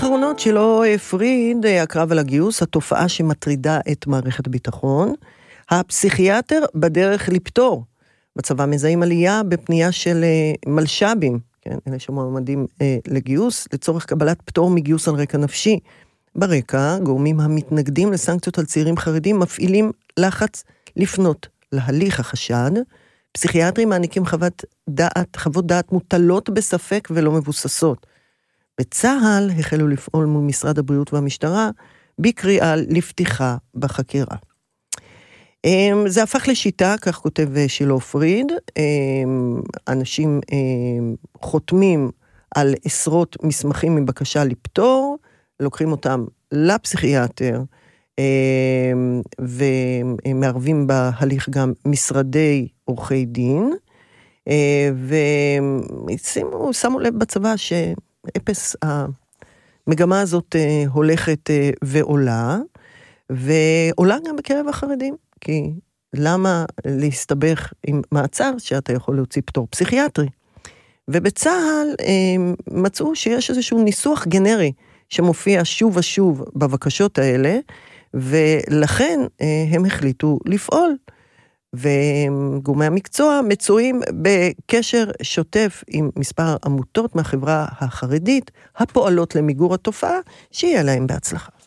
אחרונות שלא הפריד הקרב על הגיוס, התופעה שמטרידה את מערכת הביטחון, הפסיכיאטר בדרך לפתור. בצבא מזהים עלייה בפנייה של מלש"בים, כן, אלה שמועמדים לגיוס, לצורך קבלת פטור מגיוס על רקע נפשי. ברקע, גורמים המתנגדים לסנקציות על צעירים חרדים מפעילים לחץ לפנות להליך החשד. פסיכיאטרים מעניקים חוות דעת מוטלות בספק ולא מבוססות. בצה"ל החלו לפעול מול משרד הבריאות והמשטרה בקריאה לפתיחה בחקירה. זה הפך לשיטה, כך כותב שילה פריד, אנשים חותמים על עשרות מסמכים מבקשה לפטור, לוקחים אותם לפסיכיאטר, ומערבים בהליך גם משרדי עורכי דין, ושמו לב בצבא שאפס המגמה הזאת הולכת ועולה, ועולה גם בקרב החרדים, כי למה להסתבך עם מעצר שאתה יכול להוציא פטור פסיכיאטרי? ובצה"ל מצאו שיש איזשהו ניסוח גנרי שמופיע שוב ושוב בבקשות האלה, ולכן הם החליטו לפעול. וגורמי המקצוע מצויים בקשר שוטף עם מספר עמותות מהחברה החרדית, הפועלות למיגור התופעה, שיהיה להם בהצלחה.